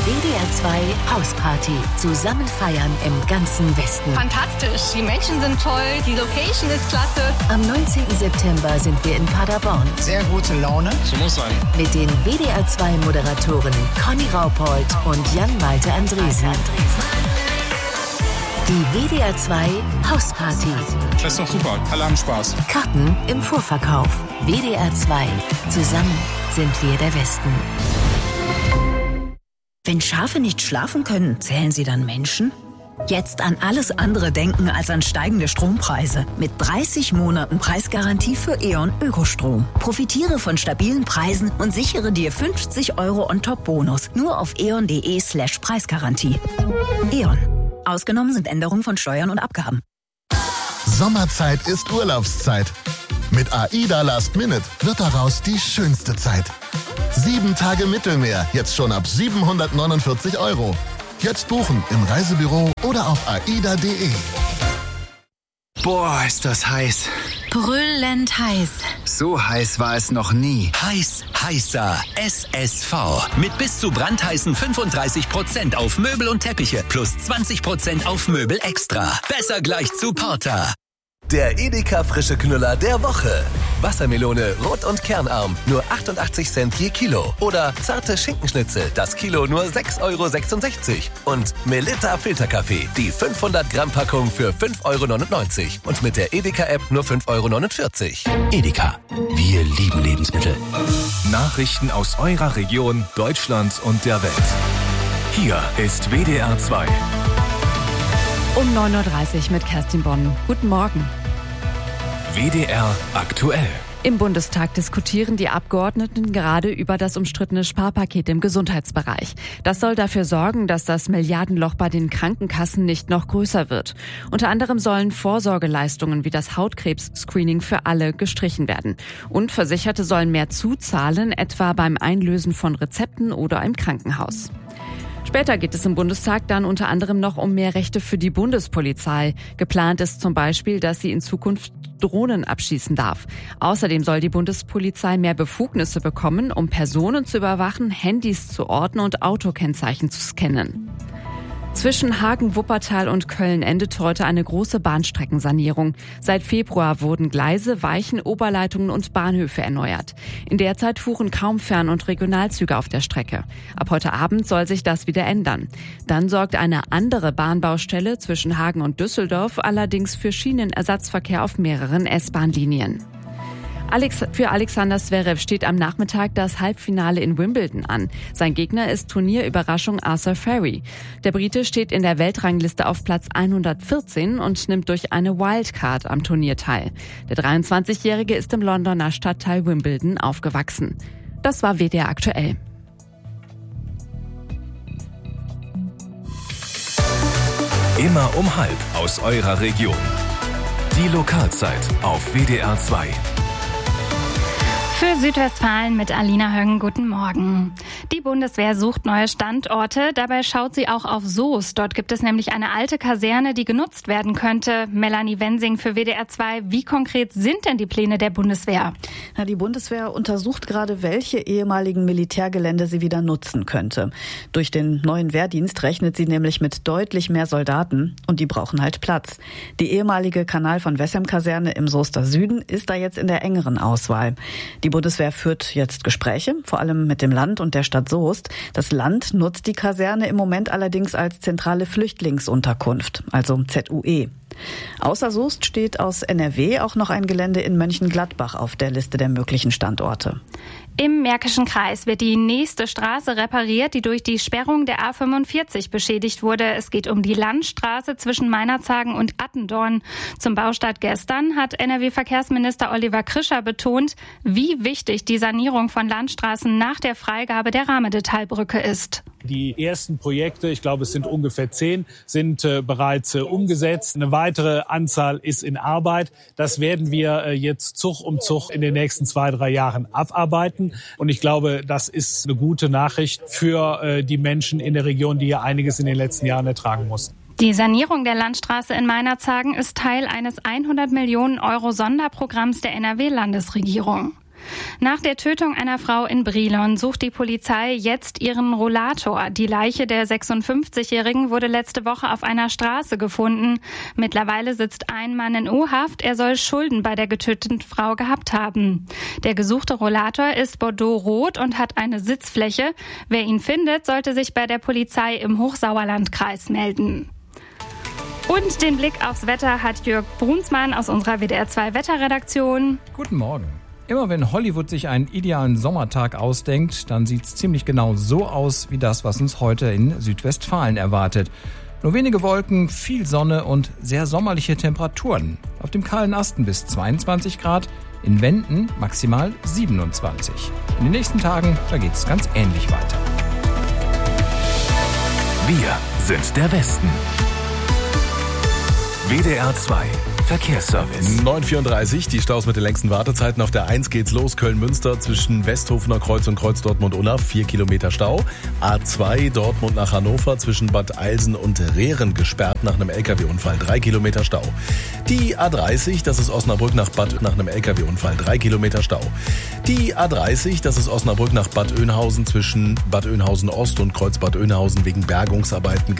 WDR 2 Hausparty. Zusammen feiern im ganzen Westen. Fantastisch, die Menschen sind toll, die Location ist klasse. Am 19. September sind wir in Paderborn. Sehr gute Laune. So muss sein. Mit den WDR 2 Moderatoren Conny Raupold und Jan-Malte Andresen. Die WDR 2 Hausparty. Das ist doch super. Alle haben Spaß. Karten im Vorverkauf. WDR 2. Zusammen sind wir der Westen. Wenn Schafe nicht schlafen können, zählen sie dann Menschen? Jetzt an alles andere denken als an steigende Strompreise. Mit 30 Monaten Preisgarantie für E.ON Ökostrom. Profitiere von stabilen Preisen und sichere dir 50 € On-Top-Bonus. Nur auf eon.de/Preisgarantie. E.ON. Ausgenommen sind Änderungen von Steuern und Abgaben. Sommerzeit ist Urlaubszeit. Mit AIDA Last Minute wird daraus die schönste Zeit. 7 Tage Mittelmeer, jetzt schon ab 749 €. Jetzt buchen im Reisebüro oder auf aida.de. Boah, ist das heiß. Brüllend heiß. So heiß war es noch nie. Heiß, heißer. SSV. Mit bis zu brandheißen 35% auf Möbel und Teppiche plus 20% auf Möbel extra. Besser gleich zu Porter. Der Edeka frische Knüller der Woche. Wassermelone rot und kernarm, nur 88 Cent je Kilo. Oder zarte Schinkenschnitzel, das Kilo nur 6,66 €. Und Melitta Filterkaffee, die 500 Gramm Packung für 5,99 €. Und mit der Edeka-App nur 5,49 €. Edeka. Wir lieben Lebensmittel. Nachrichten aus eurer Region, Deutschland und der Welt. Hier ist WDR 2. Um 9:30 Uhr mit Kerstin Bonn. Guten Morgen. WDR aktuell. Im Bundestag diskutieren die Abgeordneten gerade über das umstrittene Sparpaket im Gesundheitsbereich. Das soll dafür sorgen, dass das Milliardenloch bei den Krankenkassen nicht noch größer wird. Unter anderem sollen Vorsorgeleistungen wie das Hautkrebs-Screening für alle gestrichen werden. Und Versicherte sollen mehr zuzahlen, etwa beim Einlösen von Rezepten oder im Krankenhaus. Später geht es im Bundestag dann unter anderem noch um mehr Rechte für die Bundespolizei. Geplant ist zum Beispiel, dass sie in Zukunft Drohnen abschießen darf. Außerdem soll die Bundespolizei mehr Befugnisse bekommen, um Personen zu überwachen, Handys zu orten und Autokennzeichen zu scannen. Zwischen Hagen, Wuppertal und Köln endet heute eine große Bahnstreckensanierung. Seit Februar wurden Gleise, Weichen, Oberleitungen und Bahnhöfe erneuert. In der Zeit fuhren kaum Fern- und Regionalzüge auf der Strecke. Ab heute Abend soll sich das wieder ändern. Dann sorgt eine andere Bahnbaustelle zwischen Hagen und Düsseldorf allerdings für Schienenersatzverkehr auf mehreren S-Bahn-Linien. Für Alexander Zverev steht am Nachmittag das Halbfinale in Wimbledon an. Sein Gegner ist Turnierüberraschung Arthur Ferry. Der Brite steht in der Weltrangliste auf Platz 114 und nimmt durch eine Wildcard am Turnier teil. Der 23-Jährige ist im Londoner Stadtteil Wimbledon aufgewachsen. Das war WDR aktuell. Immer um 12 aus eurer Region. Die Lokalzeit auf WDR 2. Für Südwestfalen mit Alina Höng, guten Morgen. Die Bundeswehr sucht neue Standorte. Dabei schaut sie auch auf Soest. Dort gibt es nämlich eine alte Kaserne, die genutzt werden könnte. Melanie Wensing für WDR 2. Wie konkret sind denn die Pläne der Bundeswehr? Ja, die Bundeswehr untersucht gerade, welche ehemaligen Militärgelände sie wieder nutzen könnte. Durch den neuen Wehrdienst rechnet sie nämlich mit deutlich mehr Soldaten und die brauchen halt Platz. Die ehemalige Kanal von Wessem-Kaserne im Soester Süden ist da jetzt in der engeren Auswahl. Die Bundeswehr führt jetzt Gespräche, vor allem mit dem Land und der Stadt Soest. Das Land nutzt die Kaserne im Moment allerdings als zentrale Flüchtlingsunterkunft, also ZUE. Außer Soest steht aus NRW auch noch ein Gelände in Mönchengladbach auf der Liste der möglichen Standorte. Im Märkischen Kreis wird die nächste Straße repariert, die durch die Sperrung der A45 beschädigt wurde. Es geht um die Landstraße zwischen Meinerzhagen und Attendorn. Zum Baustart gestern hat NRW-Verkehrsminister Oliver Krischer betont, wie wichtig die Sanierung von Landstraßen nach der Freigabe der Rahmedetalbrücke ist. Die ersten Projekte, ich glaube es sind ungefähr 10, sind bereits umgesetzt. Eine weitere Anzahl ist in Arbeit. Das werden wir jetzt Zug um Zug in den nächsten 2-3 Jahren abarbeiten. Und ich glaube, das ist eine gute Nachricht für die Menschen in der Region, die ja einiges in den letzten Jahren ertragen mussten. Die Sanierung der Landstraße in Meinerzhagen ist Teil eines 100 Millionen € Sonderprogramms der NRW-Landesregierung. Nach der Tötung einer Frau in Brilon sucht die Polizei jetzt ihren Rollator. Die Leiche der 56-Jährigen wurde letzte Woche auf einer Straße gefunden. Mittlerweile sitzt ein Mann in U-Haft. Er soll Schulden bei der getöteten Frau gehabt haben. Der gesuchte Rollator ist bordeaux-rot und hat eine Sitzfläche. Wer ihn findet, sollte sich bei der Polizei im Hochsauerlandkreis melden. Und den Blick aufs Wetter hat Jörg Brunsmann aus unserer WDR 2 Wetterredaktion. Guten Morgen. Immer wenn Hollywood sich einen idealen Sommertag ausdenkt, dann sieht es ziemlich genau so aus wie das, was uns heute in Südwestfalen erwartet. Nur wenige Wolken, viel Sonne und sehr sommerliche Temperaturen. Auf dem kahlen Asten bis 22 Grad, in Wenden maximal 27. In den nächsten Tagen, da geht es ganz ähnlich weiter. Wir sind der Westen. WDR 2 Verkehrsservice. 9:34, die Staus mit den längsten Wartezeiten. Auf der 1 geht's los, Köln-Münster zwischen Westhofener Kreuz und Kreuz Dortmund-Unna, 4 Kilometer Stau. A2 Dortmund nach Hannover zwischen Bad Eilsen und Rehren gesperrt nach einem LKW-Unfall, 3 Kilometer Stau. Die A30, das ist Osnabrück nach einem LKW-Unfall, 3 Kilometer Stau. Die A30, das ist Osnabrück nach Bad Oeynhausen zwischen Bad Oeynhausen Ost und Kreuz Bad Oeynhausen wegen Bergungsarbeiten